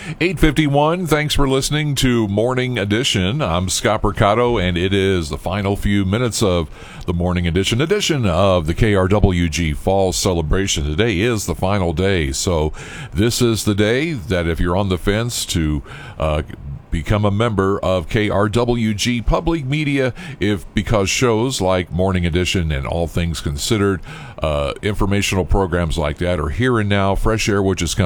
8:51. Thanks for listening to Morning Edition. I'm Scott Percato, and it is the final few minutes of the Morning Edition of the KRWG Fall Celebration. Today is the final day, so this is the day that if you're on the fence to become a member of KRWG Public Media, because shows like Morning Edition and All Things Considered, informational programs like that are here and now. Fresh Air, which is